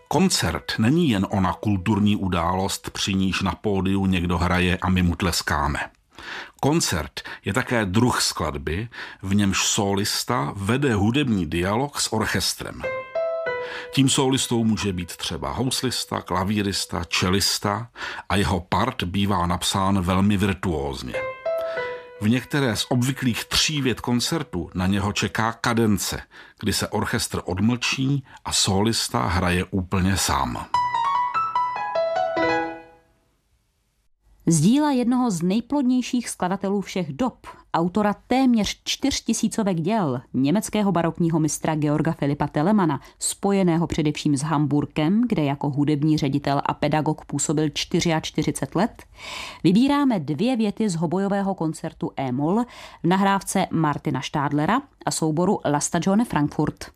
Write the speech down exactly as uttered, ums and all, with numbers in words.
Koncert není jen ona kulturní událost, při níž na pódiu někdo hraje a my mu tleskáme. Koncert je také druh skladby, v němž sólista vede hudební dialog s orchestrem. Tím sólistou může být třeba houslista, klavírista, čelista a jeho part bývá napsán velmi virtuózně. V některé z obvyklých tří vět koncertu na něho čeká kadence, kdy se orchestr odmlčí a sólista hraje úplně sám. Z díla jednoho z nejplodnějších skladatelů všech dob, autora téměř čtyřtisícovek děl, německého barokního mistra Georga Filipa Telemana, spojeného především s Hamburkem, kde jako hudební ředitel a pedagog působil čtyřicet čtyři let, vybíráme dvě věty z hobojového koncertu E-moll v nahrávce Martina Stadlera a souboru La Stagione Frankfurt.